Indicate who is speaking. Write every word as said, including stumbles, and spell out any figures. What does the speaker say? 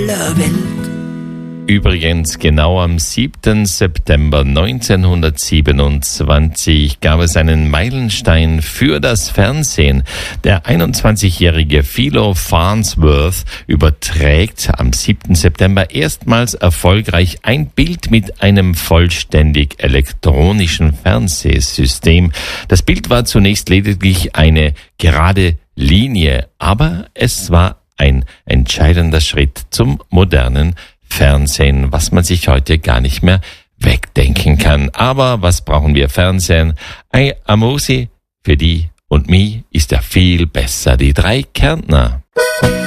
Speaker 1: aller Welt.
Speaker 2: Übrigens, genau am siebten September neunzehnhundertsiebenundzwanzig gab es einen Meilenstein für das Fernsehen. Der einundzwanzigjährige Philo Farnsworth überträgt am siebten September erstmals erfolgreich ein Bild mit einem vollständig elektronischen Fernsehsystem. Das Bild war zunächst lediglich eine gerade Linie, aber es war ein entscheidender Schritt zum modernen Fernsehen, was man sich heute gar nicht mehr wegdenken kann. Aber was brauchen wir Fernsehen? Ei, Amosi, für die und mich ist er viel besser. Die drei Kärntner.